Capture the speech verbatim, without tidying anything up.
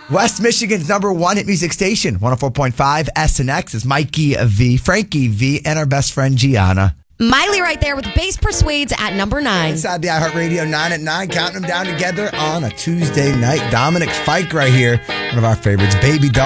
West Michigan's number one hit music station, one oh four point five S N X is Mikey V, Frankie V, and our best friend Gianna. Miley right there with Bass Persuades at number nine. Inside the iHeartRadio nine at nine, counting them down together on a Tuesday night. Dominic Fike right here, one of our favorites, Baby Doll.